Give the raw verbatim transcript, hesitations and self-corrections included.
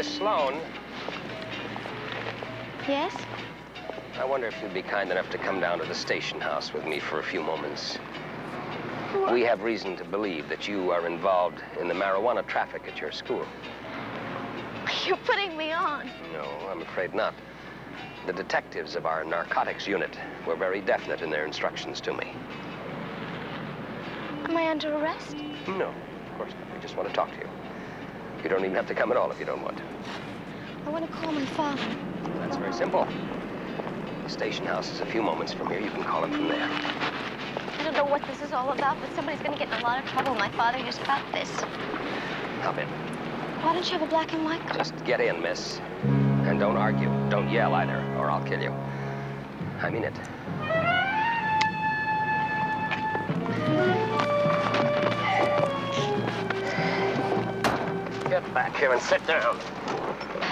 Miss Sloan. Yes? I wonder if you'd be kind enough to come down to the station house with me for a few moments. What? We have reason to believe that you are involved in the marijuana traffic at your school. You're putting me on. No, I'm afraid not. The detectives of our narcotics unit were very definite in their instructions to me. Am I under arrest? No, of course not. We just want to talk to you. You don't even have to come at all if you don't want to. I want to call my father. That's very simple. The station house is a few moments from here. You can call him from there. I don't know what this is all about, but somebody's going to get in a lot of trouble. My father hears about this. Hop in. Why don't you have a black and white car? Just get in, miss. And don't argue. Don't yell either, or I'll kill you. I mean it. Get back here and sit down.